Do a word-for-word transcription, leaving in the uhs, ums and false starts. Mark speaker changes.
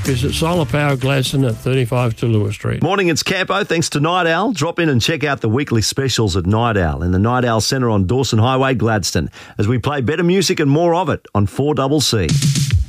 Speaker 1: Visit Solar Power Gladstone at thirty-five Tallulah Street.
Speaker 2: Morning, it's Campo. Thanks to Night Owl. Drop in and check out the weekly specials at Night Owl in the Night Owl Centre on Dawson Highway, Gladstone, as we play better music and more of it on four C C.